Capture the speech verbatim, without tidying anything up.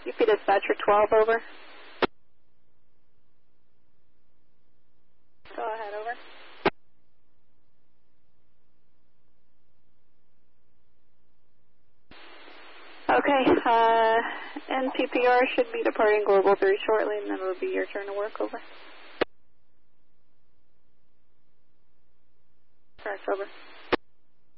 U P Dispatcher twelve, over. Go ahead, over. Okay, uh, N P P R should be departing Global three shortly, and then it'll be your turn to work, over. Correct, over.